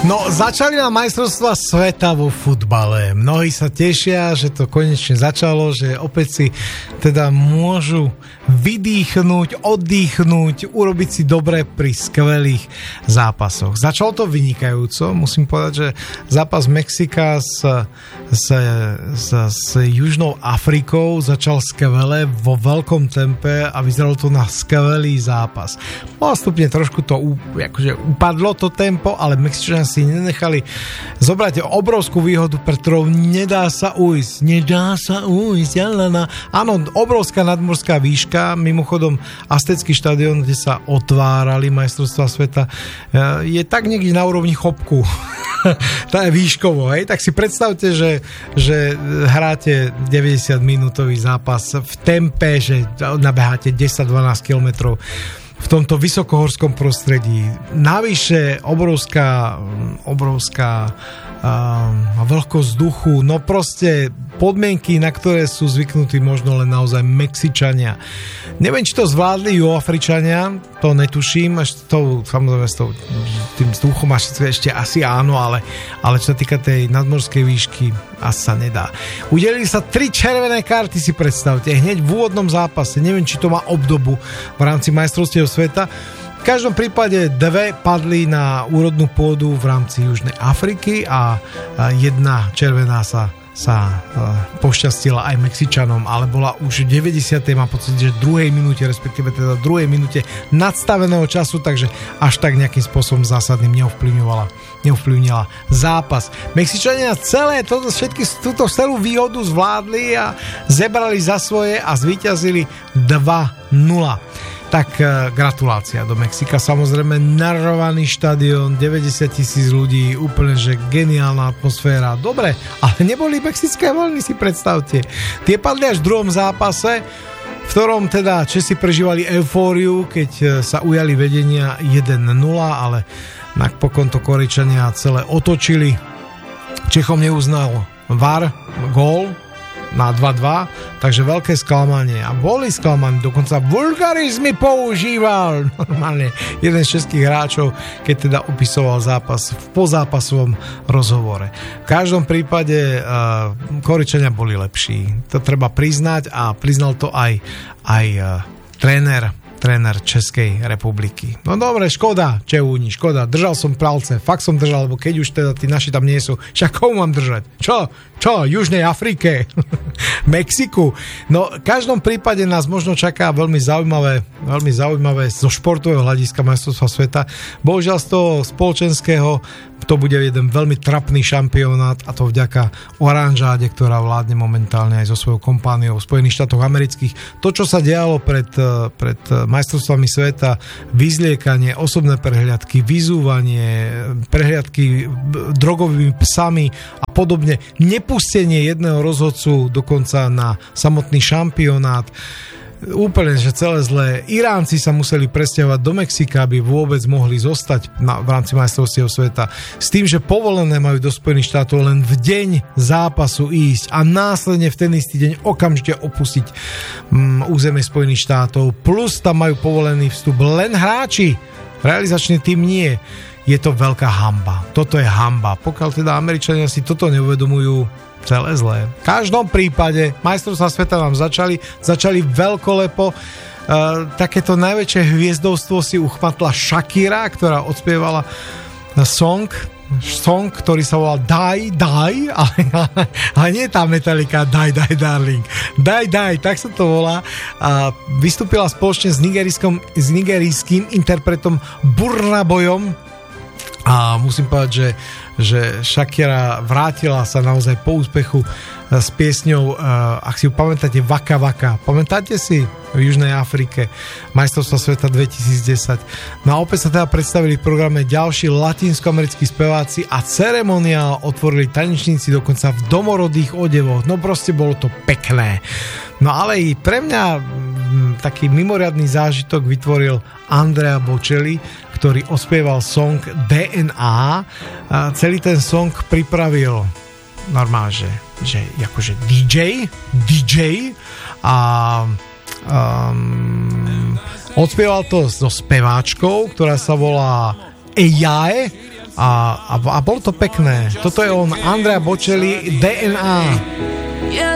No, začali na majstrovstvá sveta vo futbale. Mnohí sa tešia, že to konečne začalo, že opäť si teda môžu vydýchnuť, oddychnúť, urobiť si dobre pri skvelých zápasoch. Začalo to vynikajúco, musím povedať, že zápas Mexika s Južnou Afrikou začal skvele vo veľkom tempe a vyzeralo to na skvelý zápas. Postupne trošku to akože upadlo to tempo, ale Mexičania si nenechali zobrať obrovskú výhodu, pre ktorou nedá sa ujsť. Áno, obrovská nadmorská výška, mimochodom Aztecký štadión, kde sa otvárali majstrovstvá sveta, je tak niekde na úrovni Chopku. To je výškovo, hej? Tak si predstavte, že hráte 90 minútový zápas v tempe, že nabeháte 10-12 kilometrov v tomto vysokohorskom prostredí. Navyše obrovská vlhkosť vzduchu, no proste podmienky, na ktoré sú zvyknutí možno len naozaj Mexičania. Neviem, či to zvládli Juhoafričania, to netuším, až samozrejme s tým vzduchom ešte asi áno, ale čo sa týka tej nadmorskej výšky, asi sa nedá. Udelili sa 3 červené karty, si predstavte, hneď v úvodnom zápase. Neviem, či to má obdobu v rámci majstrovstiev sveta. V každom prípade 2 padli na úrodnú pôdu v rámci Južnej Afriky a 1 červená sa pošťastila aj Mexičanom, ale bola už v 90. mám pocit, že v 2. minúte, respektíve teda v 2. minúte nadstaveného času, takže až tak nejakým spôsobom zásadným neovplyvnila zápas. Mexičania túto celú výhodu zvládli a zebrali za svoje a zvíťazili 2-0. Tak gratulácia do Mexika, samozrejme narovaný štadión, 90 000 ľudí, úplne že geniálna atmosféra, dobre, ale neboli mexické vlny, si predstavte. Tie padli až v druhom zápase, v ktorom teda Česi prežívali eufóriu, keď sa ujali vedenia 1-0, ale napokon to Korejčania celé otočili. Čechom neuznal VAR gól na 2-2, takže veľké sklamanie a boli sklamaní, dokonca vulgarizmy používal normálne jeden z českých hráčov, keď teda opisoval zápas v pozápasovom rozhovore. V každom prípade Korejčania boli lepší, to treba priznať a priznal to aj tréner Českej republiky. No dobre, škoda, Čeúni, škoda. Držal som palce, fakt som držal, lebo keď už teda tí naši tam nie sú, však komu mám držať? Čo? Južnej Afrike? Mexiku? No, v každom prípade nás možno čaká veľmi zaujímavé zo športového hľadiska majstrovstva sveta. Bohužiaľ z toho spoločenského to bude jeden veľmi trapný šampionát a to vďaka oranžáde, ktorá vládne momentálne aj so svojou kompániou v Spojených štátoch amerických. To, čo sa dialo pred majstrovstvami sveta, vyzliekanie, osobné prehliadky, vyzúvanie, prehliadky drogovými psami a podobne, nepustenie jedného rozhodcu dokonca na samotný šampionát, úplne, že celé zlé. Iránci sa museli presťahovať do Mexika, aby vôbec mohli zostať v rámci majstrovstiev sveta. S tým, že povolené majú do Spojených štátov len v deň zápasu ísť a následne v ten istý deň okamžite opustiť územie Spojených štátov. Plus tam majú povolený vstup len hráči. Realizačný tým nie. Je to veľká hanba. Toto je hanba. Pokiaľ teda Američania si toto neuvedomujú, celé zlé. V každom prípade majstrovstvá sveta nám začali veľkolepo. Takéto najväčšie hviezdovstvo si uchmatla Shakira, ktorá odspievala song, ktorý sa volá Die, ale nie tá Metallica Die, Darling. Die, tak sa to volá. A vystúpila spoločne s nigerijským interpretom Burna Boyom. A musím povedať, že Shakira vrátila sa naozaj po úspechu s piesňou, ak si ju pamätáte, Waka Waka. Pamätáte si v Južnej Afrike majstrovstvá sveta 2010? No a opäť sa teda predstavili v programe ďalší latinskoamerickí speváci a ceremoniál otvorili tanečníci dokonca v domorodých odevoch. No proste bolo to pekné. No ale i pre mňa taký mimoriadny zážitok vytvoril Andrea Bocelli, ktorý ospieval song DNA. Celý ten song pripravil normálne, že akože DJ a odspieval to so speváčkou, ktorá sa volá Ejae a bolo to pekné. Toto je on, Andrea Bocelli, DNA. Yeah,